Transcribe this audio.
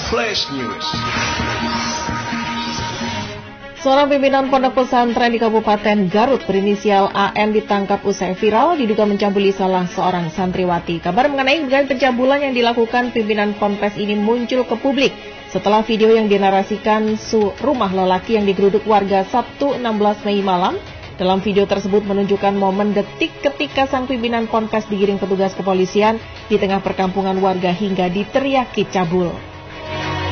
Flash News. Seorang pimpinan pondok pesantren di Kabupaten Garut berinisial AN ditangkap usai viral diduga mencabuli salah seorang santriwati. Kabar mengenai dugaan pencabulan yang dilakukan pimpinan ponpes ini muncul ke publik setelah video yang dinarasikan rumah lelaki yang digeruduk warga Sabtu 16 Mei malam. Dalam video tersebut menunjukkan momen detik ketika sang pimpinan ponpes digiring petugas kepolisian di tengah perkampungan warga hingga diteriaki cabul.